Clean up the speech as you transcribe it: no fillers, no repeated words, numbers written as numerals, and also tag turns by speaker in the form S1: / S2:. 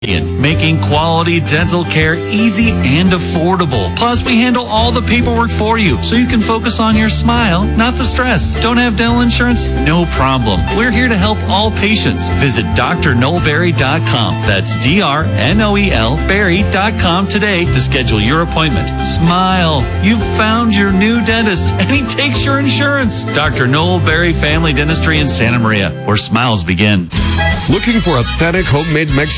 S1: making quality dental care easy and affordable. Plus, we handle all the paperwork for you so you can focus on your smile, not the stress. Don't have dental insurance? No problem. We're here to help all patients. Visit drnoelberry.com. That's DRNOEL Berry.com today to schedule your appointment. Smile. You've found your new dentist and he takes your insurance. Dr. Noel Berry Family Dentistry in Santa Maria, where smiles begin.
S2: Looking for authentic homemade Mexican